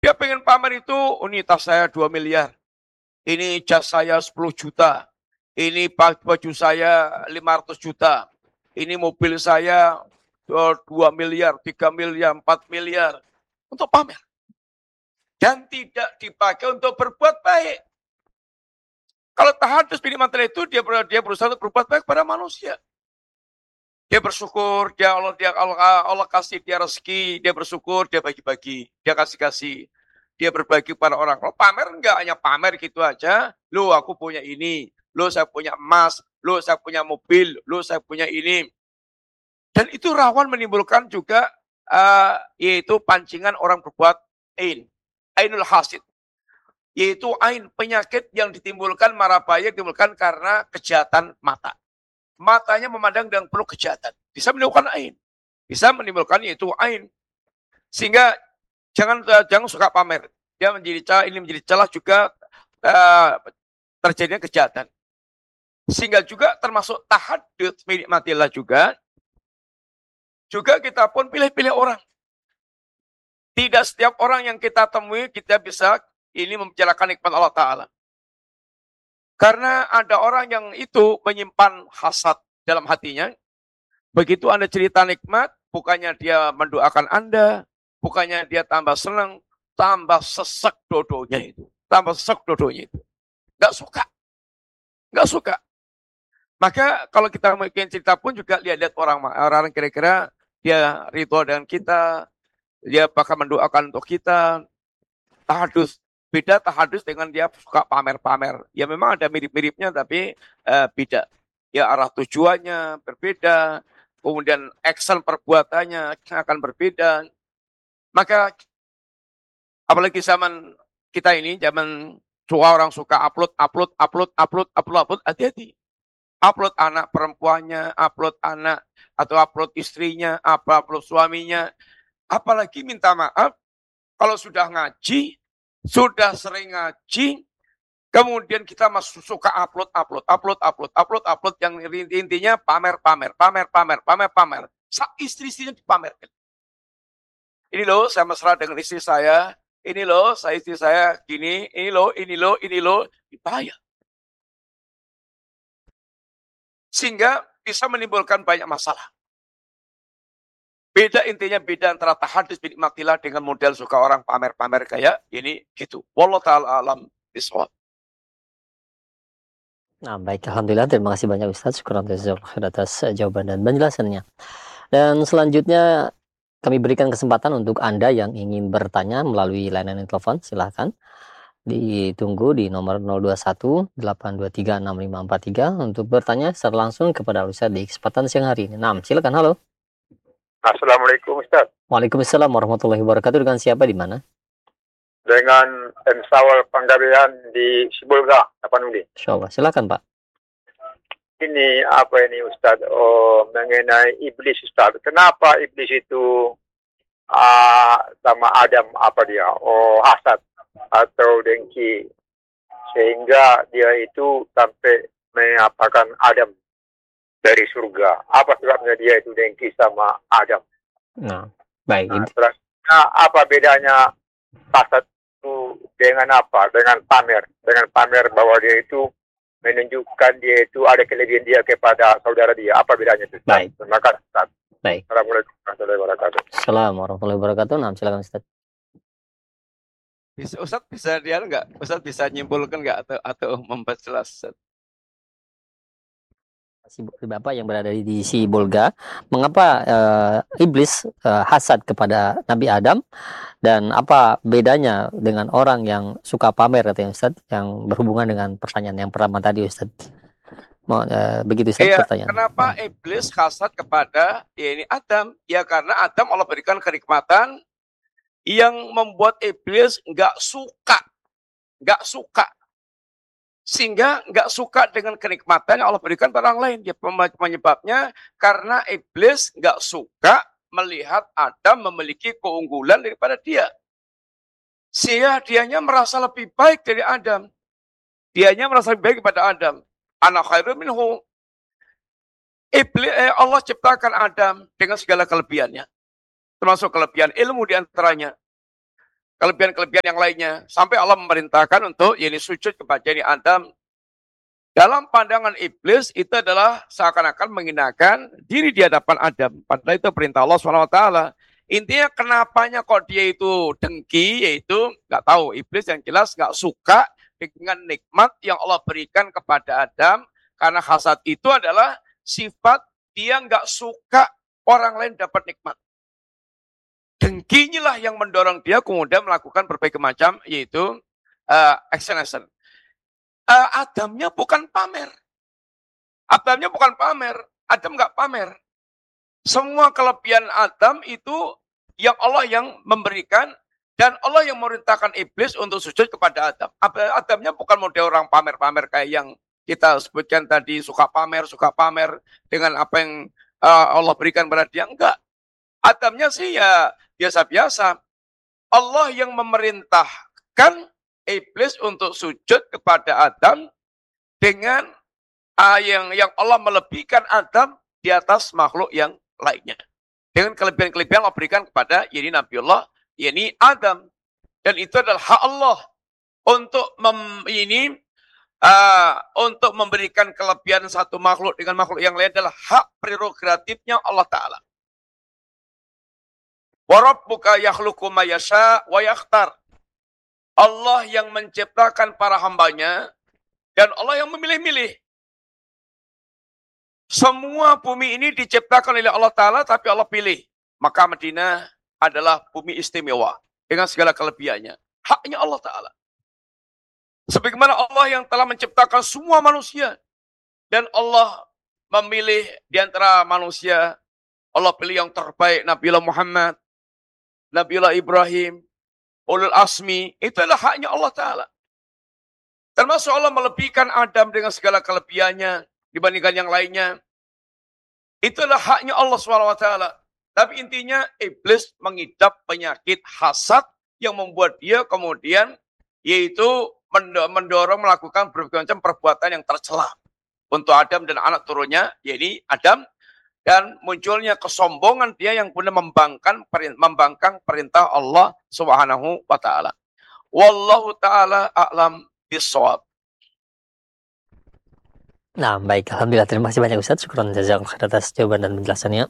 Dia pengen pamer itu, ini tas saya 2 miliar. Ini jas saya 10 juta. Ini baju saya 500 juta. Ini mobil saya 2 miliar, 3 miliar, 4 miliar. Untuk pamer. Dan tidak dipakai untuk berbuat baik. Kalau tahadus bil material itu, dia berusaha untuk berbuat baik kepada manusia. Dia bersyukur, Allah kasih dia rezeki, dia bersyukur, dia bagi-bagi, dia kasih-kasih. Dia berbagi kepada orang. Kalau pamer enggak hanya pamer gitu aja. Loh aku punya ini, loh saya punya emas, loh saya punya mobil, loh saya punya ini. Dan itu rawan menimbulkan juga yaitu pancingan orang berbuat ainul hasid. Yaitu ain, penyakit yang ditimbulkan marabaya ditimbulkan karena kejahatan mata. Matanya memandang dengan penuh kejahatan. Bisa menimbulkan ain. Bisa menimbulkan yaitu ain. Sehingga jangan suka pamer. Dia ini menjadi celah juga terjadinya kejahatan. Sehingga juga termasuk tahadud milik matilah juga. Juga kita pun pilih-pilih orang. Tidak setiap orang yang kita temui kita bisa ini membicarakan nikmat Allah Ta'ala. Karena ada orang yang itu menyimpan hasad dalam hatinya. Begitu Anda cerita nikmat, bukannya dia mendoakan Anda, bukannya dia tambah senang, tambah sesek dodonya itu. Tambah sesek dodonya itu. Nggak suka. Nggak suka. Maka kalau kita mungkin cerita pun juga lihat orang kira-kira dia ritual dengan kita, dia bakal mendoakan untuk kita. Tahadus. Beda tahadus dengan dia suka pamer-pamer. Ya memang ada mirip-miripnya tapi beda. Ya arah tujuannya berbeda. Kemudian action perbuatannya akan berbeda. Maka apalagi zaman kita ini, zaman orang suka upload, hati-hati. Upload anak perempuannya, upload anak atau upload istrinya, upload suaminya. Apalagi minta maaf, kalau sudah ngaji, sudah sering ngaji, kemudian kita masih suka upload yang intinya pamer. Istri-istrinya dipamerkan. Ini loh, saya mesra dengan istri saya. Ini loh, istri saya gini. Ini loh. Bahaya. Sehingga bisa menimbulkan banyak masalah. Intinya beda antara tahadus bil maktilah dengan model suka orang pamer-pamer kayak ini gitu. Wallahu ta'ala alam bisawab. Nah, baik, alhamdulillah, terima kasih banyak Ustaz. Syukur atas jawaban dan penjelasannya. Dan selanjutnya kami berikan kesempatan untuk Anda yang ingin bertanya melalui layanan telepon, silahkan ditunggu di nomor 021 823 6543 untuk bertanya secara langsung kepada Ustaz di kesempatan siang hari ini. Nah, silakan. Halo. Assalamualaikum Ustaz. Waalaikumsalam warahmatullahi wabarakatuh. Dengan siapa di mana? Dengan Sawal Panggabean di Sibolga, Tapanuli. Insyaallah. Silakan, Pak. Ini apa ini Ustaz? Mengenai iblis Ustaz. Kenapa iblis itu sama Adam apa dia? Hasad atau dengki sehingga dia itu sampai mengapakan Adam dari surga. Apa sebabnya dia itu dengki sama Adam? Nah, baik. Apa bedanya hasad itu dengan apa? Dengan pamer bahwa dia itu menunjukkan dia itu ada kelebihan dia kepada saudara dia. Apa bedanya itu? Baik. Terima kasih Ustaz. Baik. Assalamualaikum warahmatullahi wabarakatuh. Assalamualaikum warahmatullahi wabarakatuh. Nah, silakan Ustaz. Ustaz bisa dia enggak? Ustaz bisa nyimpulkan enggak atau memperjelas Ustaz? Bapak yang berada di Sibolga, mengapa iblis hasad kepada Nabi Adam dan apa bedanya dengan orang yang suka pamer katanya Ustaz, yang berhubungan dengan pertanyaan yang pertama tadi Ustaz. Begitu Ustaz pertanyaan. Kenapa iblis hasad kepada Adam? Ya karena Adam Allah berikan kenikmatan yang membuat iblis enggak suka. Sehingga nggak suka dengan kenikmatan yang Allah berikan pada orang lain. Dia penyebabnya karena iblis nggak suka melihat Adam memiliki keunggulan daripada dia. Sehingga dianya merasa lebih baik dari Adam. Dianya merasa lebih baik daripada Adam. Ana khairu minhu. Allah ciptakan Adam dengan segala kelebihannya. Termasuk kelebihan ilmu diantaranya. kelebihan-kelebihan yang lainnya. Sampai Allah memerintahkan untuk sujud kepada Adam. Dalam pandangan iblis itu adalah seakan-akan menghinakan diri di hadapan Adam. Padahal itu perintah Allah SWT. Intinya kenapanya kok dia itu dengki, yaitu nggak tahu. Iblis yang jelas nggak suka dengan nikmat yang Allah berikan kepada Adam. Karena hasad itu adalah sifat dia nggak suka orang lain dapat nikmat. Dengkinya lah yang mendorong dia kemudian melakukan berbagai macam, yaitu action. Adamnya bukan pamer. Adamnya bukan pamer. Adam nggak pamer. Semua kelebihan Adam itu yang Allah yang memberikan, dan Allah yang memerintahkan iblis untuk sujud kepada Adam. Adamnya bukan model orang pamer-pamer kayak yang kita sebutkan tadi, suka pamer dengan apa yang Allah berikan pada dia. Enggak. Adamnya sih ya biasa-biasa. Allah yang memerintahkan iblis untuk sujud kepada Adam dengan yang Allah melebihkan Adam di atas makhluk yang lainnya. Dengan kelebihan-kelebihan Allah berikan kepada Nabiullah, Adam. Dan itu adalah hak Allah untuk untuk memberikan kelebihan satu makhluk dengan makhluk yang lain adalah hak prerogatifnya Allah Ta'ala. Wa rabbuka yakhluqu ma yasha wa yakhtar. Allah yang menciptakan para hambanya dan Allah yang memilih-milih. Semua bumi ini diciptakan oleh Allah Ta'ala tapi Allah pilih. Maka Madinah adalah bumi istimewa dengan segala kelebihannya. Haknya Allah Ta'ala. Sebagaimana Allah yang telah menciptakan semua manusia. Dan Allah memilih di antara manusia. Allah pilih yang terbaik. Nabiullah Muhammad. Nabiullah Ibrahim. Ulul Asmi. Itu adalah haknya Allah Ta'ala. Termasuk Allah melebihkan Adam dengan segala kelebihannya. Dibandingkan yang lainnya. Itu adalah haknya Allah SWT. Tapi intinya iblis mengidap penyakit hasad. Yang membuat dia kemudian yaitu mendorong melakukan berbagai macam perbuatan yang tercela untuk Adam dan anak turunnya, yaitu Adam, dan munculnya kesombongan dia yang benar membangkang perintah Allah Subhanahu wa taala. Wallahu taala a'lam bissawab. Nah, baik, alhamdulillah, terima kasih banyak Ustaz. Syukran jazakallahu atas jawaban dan penjelasannya.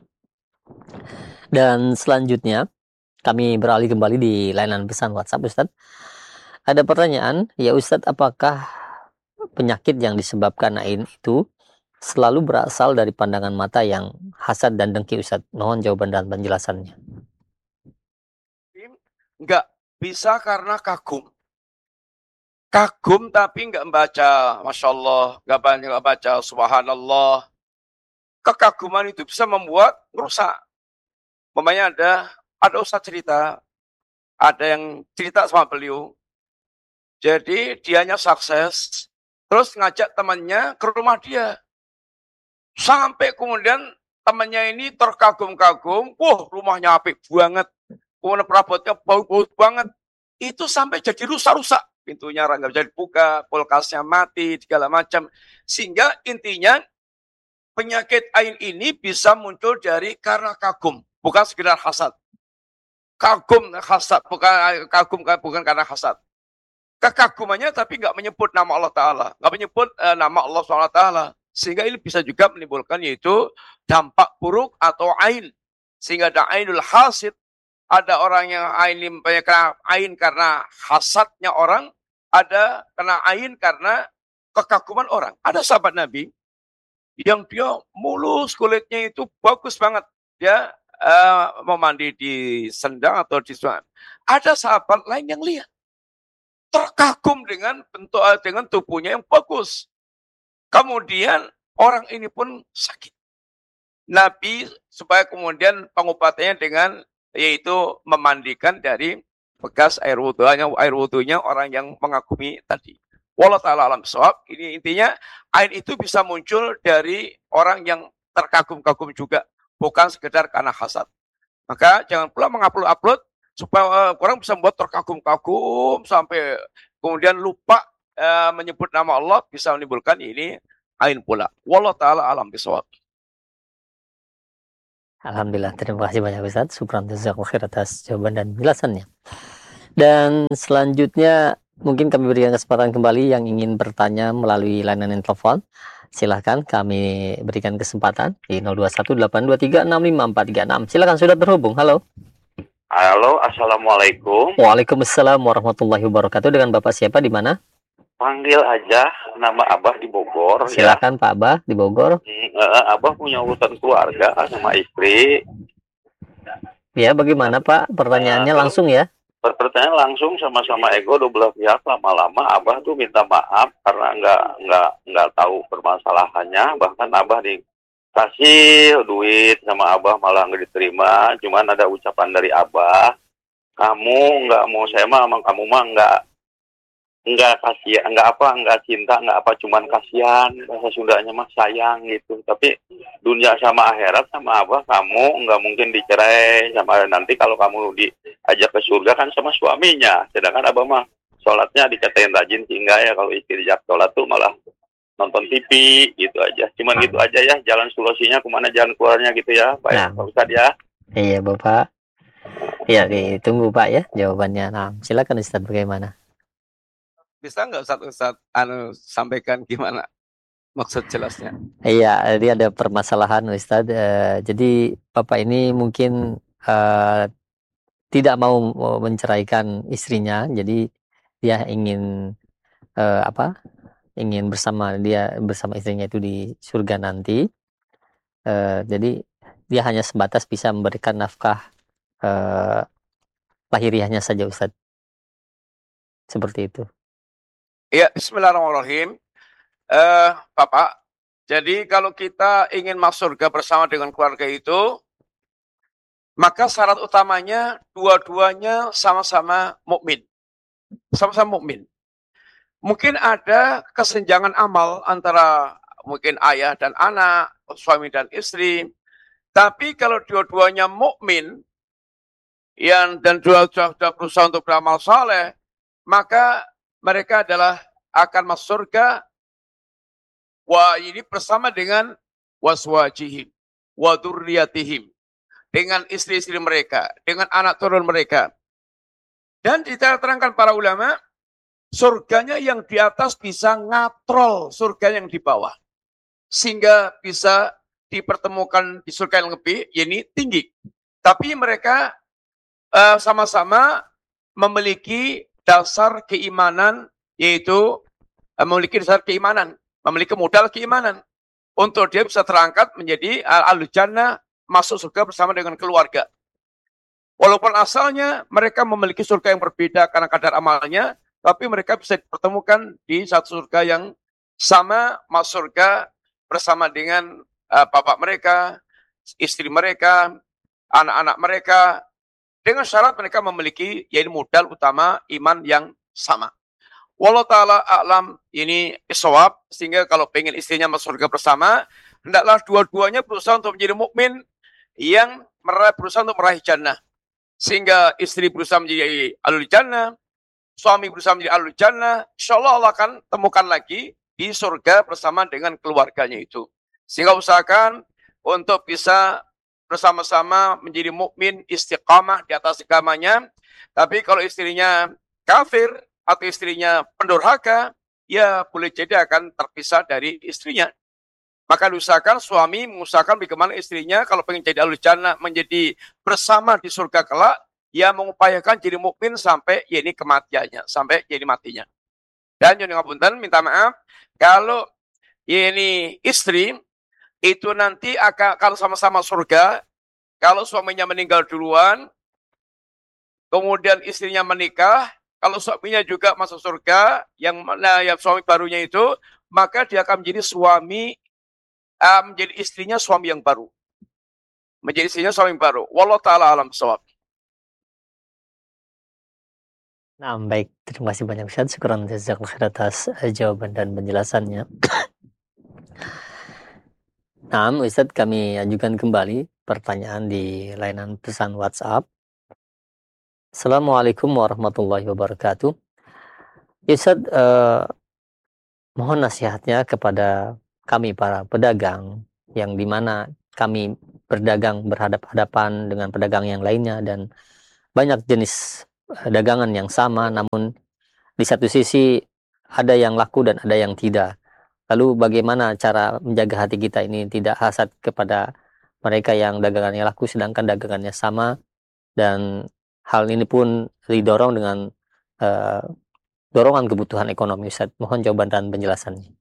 Dan selanjutnya kami beralih kembali di layanan pesan WhatsApp, Ustaz. Ada pertanyaan, ya Ustadz, apakah penyakit yang disebabkan ain itu selalu berasal dari pandangan mata yang hasad dan dengki, Ustadz? Mohon jawaban dan penjelasannya. Enggak bisa karena kagum. Kagum tapi enggak membaca Masya Allah, enggak baca Subhanallah. Kekaguman itu bisa membuat rusak. Memangnya ada Ustadz cerita, ada yang cerita sama beliau. Jadi dianya sukses, terus ngajak temannya ke rumah dia. Sampai kemudian temannya ini terkagum-kagum, wah rumahnya apik banget, kemudian perabotnya bau-bau banget. Itu sampai jadi rusak-rusak. Pintunya nggak bisa dibuka, kulkasnya mati, segala macam. Sehingga intinya penyakit ain ini bisa muncul karena kagum, bukan sekedar hasad. Kagum hasad, bukan karena hasad. Kekagumannya tapi nggak menyebut nama Allah Ta'ala. Nggak menyebut nama Allah SWT. Sehingga ini bisa juga menimbulkan yaitu dampak buruk atau ain. Sehingga ada ainul hasid. Ada orang yang kena ain karena hasadnya orang. Ada kena ain karena kekaguman orang. Ada sahabat Nabi yang dia mulus kulitnya itu bagus banget. Dia mau mandi di sendang atau di sungai. Ada sahabat lain yang lihat. Terkagum dengan tubuhnya yang bagus. Kemudian orang ini pun sakit. Nabi supaya kemudian pengobatannya dengan yaitu memandikan dari bekas air wudunya orang yang mengagumi tadi. Wallahu ta'ala alam shawab. Ini intinya air itu bisa muncul dari orang yang terkagum-kagum juga, bukan sekedar karena hasad. Maka jangan pula mengupload supaya orang bisa membuat terkagum-kagum sampai kemudian lupa menyebut nama Allah, bisa menimbulkan ini ain pula. Wallahu ta'ala alam bisawab. Alhamdulillah, terima kasih banyak Ustaz. Syukran jazakallahu khair atas jawaban dan penjelasannya. Dan selanjutnya mungkin kami berikan kesempatan kembali yang ingin bertanya melalui layanan telepon. Silahkan kami berikan kesempatan di 0218236543. Silahkan sudah terhubung. Halo. Halo, assalamualaikum. Waalaikumsalam warahmatullahi wabarakatuh. Dengan Bapak siapa di mana? Panggil aja nama Abah di Bogor. Silakan Pak Abah di Bogor. Abah punya urusan keluarga sama istri. Ya, bagaimana Pak? Pertanyaannya langsung ya. Pertanyaan langsung sama-sama ego dua belah pihak. Lama-lama Abah tuh minta maaf karena nggak tahu permasalahannya. Bahkan Abah dikasih duit sama Abah malah nggak diterima. Cuman ada ucapan dari Abah, kamu nggak mau saya mah, emang kamu mah nggak kasih, nggak cinta, nggak apa, cuman kasihan, bahasa Sundanya mah sayang gitu. Tapi dunia sama akhirat sama Abah, kamu nggak mungkin dicerai sama, nanti kalau kamu diajak ke surga kan sama suaminya. Sedangkan Abah mah sholatnya dikatain rajin sehingga ya kalau istri diajak sholat tuh malah nonton TV gitu aja. Cuman gitu aja ya, jalan solusinya kemana, jalan keluarnya gitu ya. Baik, Pak Ustadz ya. Iya Bapak. Iya, ditunggu Pak ya jawabannya. Nah, silakan Ustadz, bagaimana? Bisa nggak Ustadz sampaikan gimana maksud jelasnya? Iya, ini ada permasalahan Ustadz. Jadi Bapak ini mungkin tidak mau menceraikan istrinya. Jadi dia ingin ingin bersama istrinya itu di surga nanti. Jadi dia hanya sebatas bisa memberikan nafkah lahiriahnya saja Ustadz. Seperti itu. Ya, bismillahirrahmanirrahim. Bapak, jadi kalau kita ingin masuk surga bersama dengan keluarga itu, maka syarat utamanya dua-duanya sama-sama mukmin. Sama-sama mukmin. Mungkin ada kesenjangan amal antara mungkin ayah dan anak, suami dan istri. Tapi kalau dua-duanya mukmin dan sudah berusaha untuk beramal saleh, maka mereka akan masuk surga ini bersama dengan waswajihim, wa dzurriyyatihim, dengan istri-istri mereka, dengan anak turun mereka. Dan diterangkan para ulama, surganya yang di atas bisa ngatrol surga yang di bawah. Sehingga bisa dipertemukan di surga yang lebih, ini tinggi. Tapi mereka sama-sama memiliki dasar keimanan, yaitu memiliki dasar keimanan, memiliki modal keimanan untuk dia bisa terangkat menjadi ahlul jannah, masuk surga bersama dengan keluarga. Walaupun asalnya mereka memiliki surga yang berbeda karena kadar amalnya, tapi mereka bisa dipertemukan di satu surga yang sama, masuk surga bersama dengan bapak mereka, istri mereka, anak-anak mereka, dengan syarat mereka memiliki yaitu modal utama iman yang sama. Wallahu ta'ala a'lam, ini ishawab, sehingga kalau pengen istrinya masuk surga bersama, hendaklah dua-duanya berusaha untuk menjadi mukmin yang berusaha untuk meraih jannah. Sehingga istri berusaha menjadi ahlul jannah, suami berusaha menjadi ahlul jannah, insyaallah Allah akan temukan lagi di surga bersama dengan keluarganya itu. Sehingga usahakan untuk bisa bersama-sama menjadi mukmin istiqamah di atas agamanya. Tapi kalau istrinya kafir atau istrinya pendurhaka, ya boleh jadi akan terpisah dari istrinya. Maka diusahakan suami mengusahakan bagaimana istrinya kalau pengen jadi ahlul jannah, menjadi bersama di surga kelak, ya mengupayakan jadi mukmin sampai ini kematiannya, sampai jadi matinya. Dan yang ngapunten minta maaf kalau ini istri itu nanti kalau sama-sama surga, kalau suaminya meninggal duluan, kemudian istrinya menikah, kalau suaminya juga masuk surga, yang suami barunya itu, maka dia akan menjadi menjadi istrinya suami yang baru. Menjadi istrinya suami yang baru. Wallahu ta'ala alam shawab. Nah, baik. Terima kasih banyak Ustaz. Syukran jazakallahu atas jawaban dan penjelasannya. Nah, Ustaz, kami ajukan kembali pertanyaan di layanan pesan WhatsApp. Assalamualaikum warahmatullahi wabarakatuh. Ustaz, mohon nasihatnya kepada kami para pedagang yang dimana kami berdagang berhadapan-hadapan dengan pedagang yang lainnya dan banyak jenis dagangan yang sama, namun di satu sisi ada yang laku dan ada yang tidak. Lalu bagaimana cara menjaga hati kita ini tidak hasad kepada mereka yang dagangannya laku sedangkan dagangannya sama, dan hal ini pun didorong dengan dorongan kebutuhan ekonomi, Ustaz. Mohon jawaban dan penjelasannya.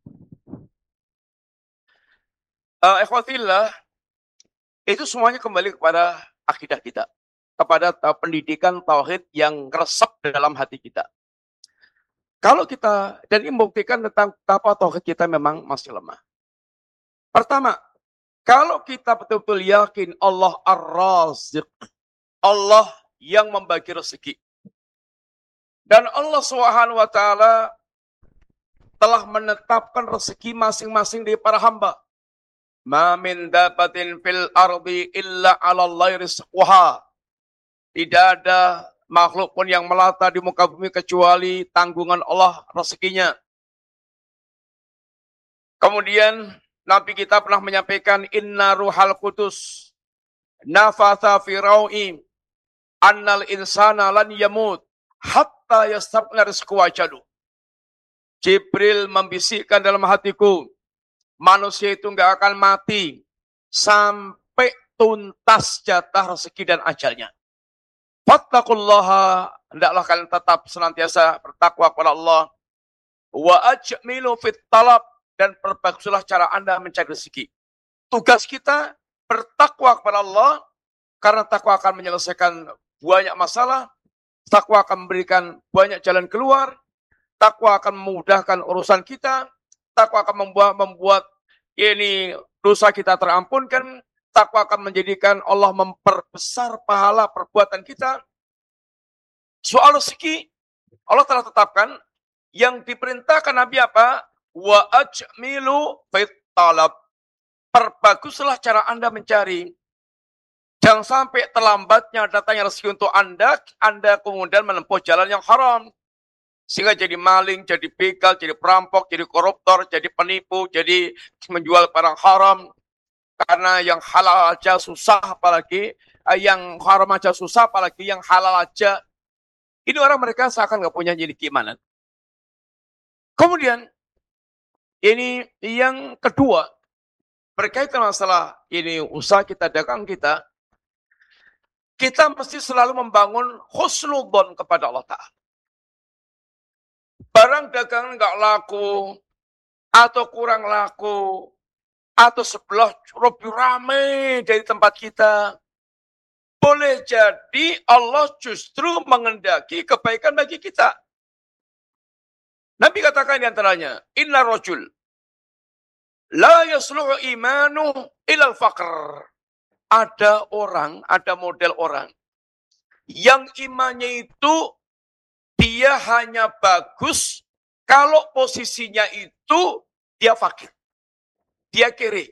Ikhwatillah, itu semuanya kembali kepada akidah kita, kepada pendidikan tauhid yang resep dalam hati kita. Kalau kita, dan ini membuktikan tentang betapa tauhid kita memang masih lemah. Pertama, kalau kita betul-betul yakin Allah Ar-Raziq, Allah yang membagi rezeki, dan Allah Subhanahu wa taala telah menetapkan rezeki masing-masing dari para hamba. Ma min dabatin fil ardi illa 'ala Allahi rizquha. Tidak ada makhluk pun yang melata di muka bumi kecuali tanggungan Allah rezekinya. Kemudian Nabi kita pernah menyampaikan, inna ruhal qudus nafatha fi rawi annal insana lan yamut hatta yastabna rizqu wajadu. Jibril membisikkan dalam hatiku, manusia itu enggak akan mati sampai tuntas jatah rezeki dan ajalnya. Fattaqullaha, hendaklah kalian tetap senantiasa bertakwa kepada Allah. Wa ajmilu fit talab, dan perbaguslah cara Anda mencari rezeki. Tugas kita bertakwa kepada Allah, karena takwa akan menyelesaikan banyak masalah, takwa akan memberikan banyak jalan keluar, takwa akan memudahkan urusan kita, takwa akan membuat ini dosa kita terampunkan, takwa akan menjadikan Allah memperbesar pahala perbuatan kita. Soal rezeki, Allah telah tetapkan yang diperintahkan Nabi apa? Wa ajmilu fit talab. Perbaguslah cara Anda mencari. Jangan sampai terlambatnya datangnya rezeki untuk Anda kemudian menempuh jalan yang haram. Sehingga jadi maling, jadi begal, jadi perampok, jadi koruptor, jadi penipu, jadi menjual barang haram. Karena yang halal aja susah, apalagi yang haram aja susah, apalagi yang halal aja. Ini orang mereka seakan nggak punya jadi keimanan. Kemudian, ini yang kedua, berkaitan masalah ini usaha kita, dagang kita mesti selalu membangun husnudzon kepada Allah Ta'ala. Barang dagangan nggak laku, atau kurang laku, atau sebelah lebih ramai dari tempat kita, boleh jadi Allah justru mengendaki kebaikan bagi kita. Nabi katakan di antaranya, inna rajul la yasluhu imanu ilal faqr. Ada orang, ada model orang yang imannya itu dia hanya bagus kalau posisinya itu dia fakir, dia kiri.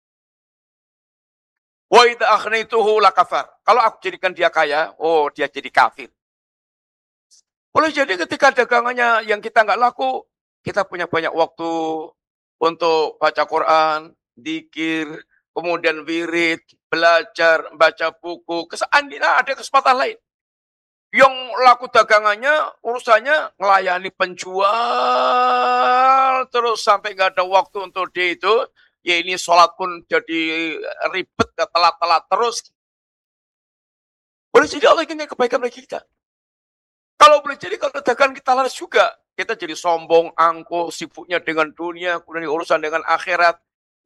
Wa idza aghnaytuhu lakafar. Kalau aku jadikan dia kaya, oh dia jadi kafir. Boleh jadi ketika dagangannya yang kita nggak laku, kita punya banyak waktu untuk baca Quran, dzikir, kemudian wirid, belajar, baca buku. Seandainya ada kesempatan lain. Yang laku dagangannya, urusannya melayani penjual, terus sampai nggak ada waktu untuk dia itu. Ya ini sholat pun jadi ribet, telat-telat terus. Boleh jadi Allah ingin kebaikan bagi kita. Kalau boleh jadi kalau dagangan kita laris juga, kita jadi sombong, angkuh, sibuknya dengan dunia, kemudian urusan dengan akhirat.